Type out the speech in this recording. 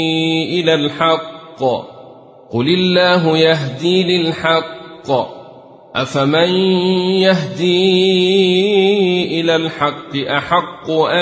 إلى الحق قل الله يهدي للحق أفمن يهدي إلى الحق أحق